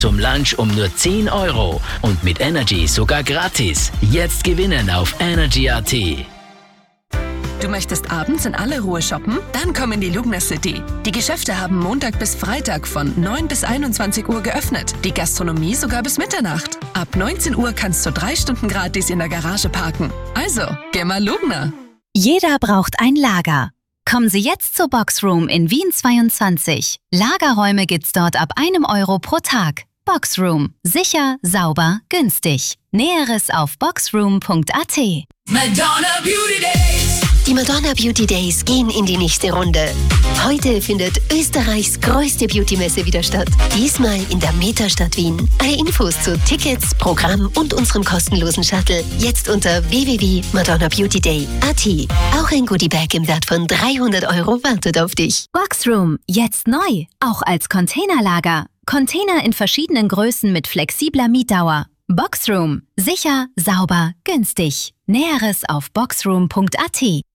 Zum Lunch um nur 10 € und mit Energy sogar gratis. Jetzt gewinnen auf Energy.at. Du möchtest abends in aller Ruhe shoppen? Dann komm in die Lugner City. Die Geschäfte haben Montag bis Freitag von 9 bis 21 Uhr geöffnet. Die Gastronomie sogar bis Mitternacht. Ab 19 Uhr kannst du 3 Stunden gratis in der Garage parken. Also, geh mal Lugner. Jeder braucht ein Lager. Kommen Sie jetzt zur Boxroom in Wien 22. Lagerräume gibt's dort ab 1 € pro Tag. Boxroom. Sicher, sauber, günstig. Näheres auf boxroom.at. Madonna Beauty Days. Die Madonna Beauty Days gehen in die nächste Runde. Heute findet Österreichs größte Beauty-Messe wieder statt. Diesmal in der Metastadt Wien. Alle Infos zu Tickets, Programm und unserem kostenlosen Shuttle jetzt unter www.madonnabeautyday.at. Auch ein Goodiebag im Wert von 300 € wartet auf dich. Boxroom. Jetzt neu. Auch als Containerlager. Container in verschiedenen Größen mit flexibler Mietdauer. Boxroom. Sicher, sauber, günstig. Näheres auf boxroom.at.